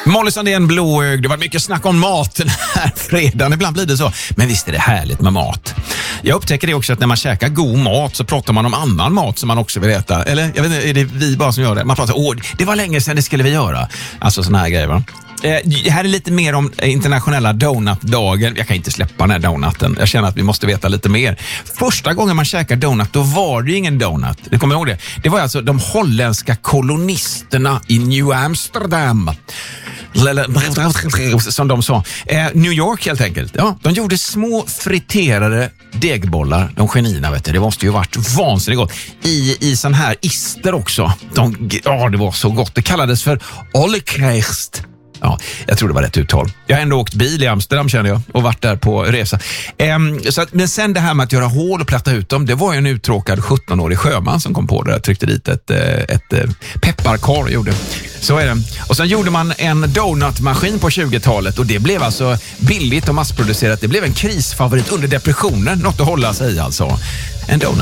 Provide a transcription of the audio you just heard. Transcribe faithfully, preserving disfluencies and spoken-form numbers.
Molly Sandén, blåögd. Det var mycket snack om mat den här fredagen. Ibland blir det så. Men visst är det härligt med mat. Jag upptäcker det också att när man käkar god mat så pratar man om annan mat som man också vill äta. Eller, jag vet inte, är det vi bara som gör det? Man pratar, åh, det var länge sedan, det skulle vi göra. Alltså såna här grejer, va? Eh, här är lite mer om internationella donutdagen. Jag kan inte släppa den här donuten. Jag känner att vi måste veta lite mer. Första gången man käkar donut, då var det ju ingen donut. Du kommer ihåg det? Det var alltså de holländska kolonisterna i New Amsterdam. Som de sa. Eh, New York helt enkelt. Ja, de gjorde små friterade degbollar. De genierna, vet du. Det måste ju varit vansinnigt gott. I, i sån här ister också. De, ja, det var så gott. Det kallades för Ollekreist. Ja, jag tror det var rätt uttal. Jag har ändå åkt bil i Amsterdam, känner jag, och varit där på resa. Ehm, så att, men sen det här med att göra hål och platta ut dem, det var ju en uttråkad sjutton-årig sjöman som kom på det. Jag tryckte dit ett, ett, ett pepparkar, gjorde. Så är det. Och sen gjorde man en donutmaskin på tjugotalet och det blev alltså billigt och massproducerat. Det blev en krisfavorit under depressionen, något att hålla sig i alltså. En donut.